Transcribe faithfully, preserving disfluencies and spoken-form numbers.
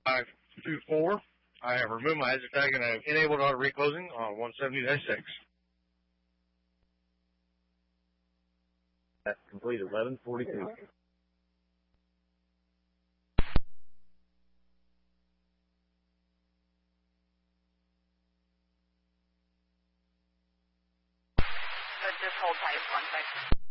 five two four. I have removed my hazard tag and I have enabled auto reclosing on one seventy dash six. That's complete eleven forty-two. Just hold tight one second.